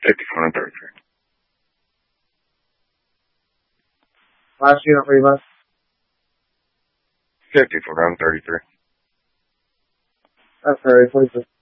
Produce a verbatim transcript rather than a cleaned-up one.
fifty-four and thirty-three. Last unit for you, bud. fifty-four and thirty-three. That's very pleasing.